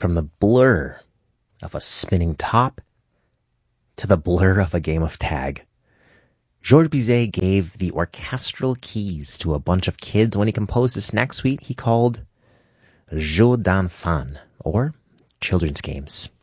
From the blur of a spinning top to the blur of a game of tag, Georges Bizet gave the orchestral keys to a bunch of kids when he composed a snack suite he called Jeux d'enfants, or children's games.